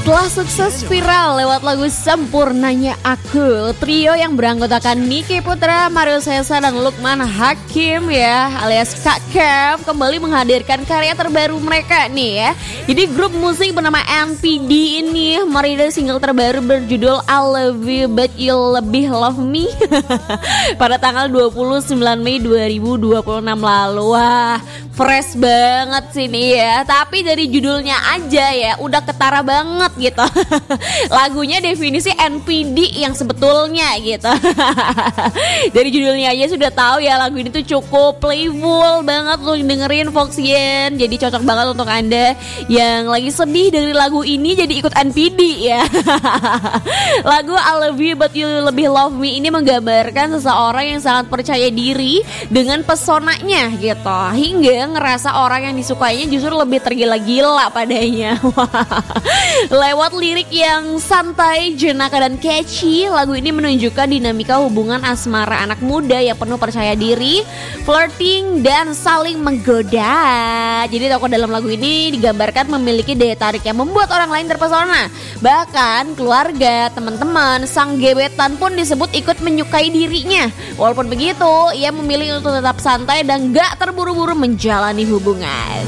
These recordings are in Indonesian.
Setelah sukses viral lewat lagu Sempurnanya Aku, trio yang beranggotakan Niki Putra, Mario Sesa, dan Lukman Hakim ya alias Kak Kev kembali menghadirkan karya terbaru mereka nih ya. Jadi grup musik bernama NPD ini merilis single terbaru berjudul I Love You But You Lebih Love Me pada tanggal 29 Mei 2026 lalu. Wah, fresh banget sih nih ya. Tapi dari judulnya aja ya udah ketara banget gitu. Lagunya definisi NPD yang sebetulnya gitu. Dari judulnya aja sudah tahu ya lagu ini tuh cukup playful banget lo dengerin Foxian. Jadi cocok banget untuk Anda yang lagi sedih dari lagu ini jadi ikut NPD ya. Lagu I Love You But You Lebih Love Me ini menggambarkan seseorang yang sangat percaya diri dengan pesonanya gitu, hingga ngerasa orang yang disukainya justru lebih tergila-gila padanya. Lewat lirik yang santai, jenaka, dan catchy, lagu ini menunjukkan dinamika hubungan asmara anak muda yang penuh percaya diri, flirting, dan saling menggoda. Jadi tokoh dalam lagu ini digambarkan memiliki daya tarik yang membuat orang lain terpesona. Bahkan keluarga, teman-teman, sang gebetan pun disebut ikut menyukai dirinya. Walaupun begitu, ia memilih untuk tetap santai dan gak terburu-buru menjalani hubungan.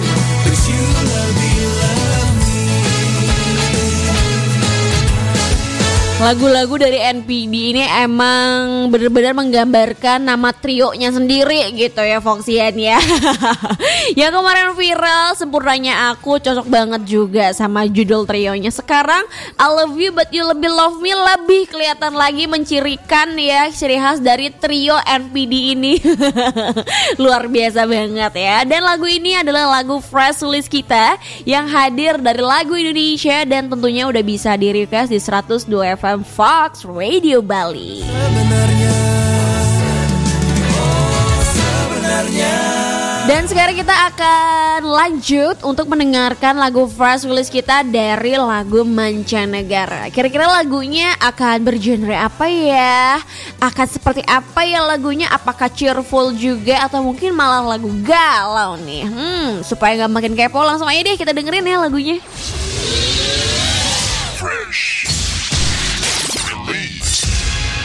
Lagu-lagu dari NPD ini emang benar-benar menggambarkan nama trionya sendiri gitu ya, Foxian ya. Yang kemarin viral Sempurnanya Aku cocok banget juga sama judul trionya. Sekarang I Love You But You Lebih Love Me lebih kelihatan lagi mencirikan ya ciri khas dari trio NPD ini. Luar biasa banget ya. Dan lagu ini adalah lagu fresh release kita yang hadir dari lagu Indonesia dan tentunya udah bisa di request di 102 FM Fox Radio Bali. Dan sekarang kita akan lanjut untuk mendengarkan lagu fresh release kita dari lagu mancanegara. Kira-kira lagunya akan bergenre apa ya? Akan seperti apa ya lagunya? Apakah cheerful juga atau mungkin malah lagu galau nih? Supaya gak makin kepo, langsung aja deh kita dengerin ya lagunya.